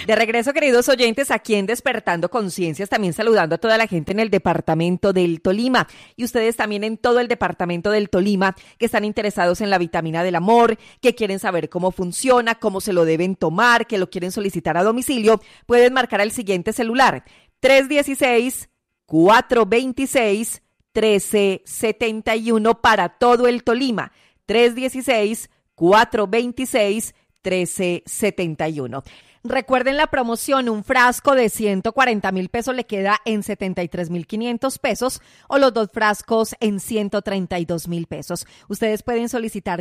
De regreso, queridos oyentes, aquí en Despertando Conciencias, también saludando a toda la gente en el departamento del Tolima y ustedes también en todo el departamento del Tolima que están interesados en la vitamina del amor, que quieren saber cómo funciona, cómo se lo deben tomar, que lo quieren solicitar a domicilio, pueden marcar al siguiente celular, 316-426-1371 para todo el Tolima, 316-426-1371. Recuerden la promoción, un frasco de 140,000 pesos le queda en 73,500 pesos o los 2 frascos en 132,000 pesos. Ustedes pueden solicitar